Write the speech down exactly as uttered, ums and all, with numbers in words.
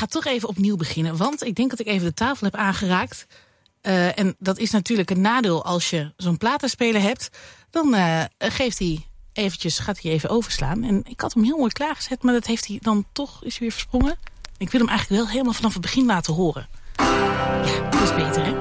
ga toch even opnieuw beginnen. Want ik denk dat ik even de tafel heb aangeraakt. Uh, en dat is natuurlijk een nadeel als je zo'n platenspeler hebt. Dan uh, geeft hij eventjes, gaat hij even overslaan. En ik had hem heel mooi klaargezet, maar dat heeft hij dan toch, is hij weer versprongen. Ik wil hem eigenlijk wel helemaal vanaf het begin laten horen. Ja, dat is beter, hè?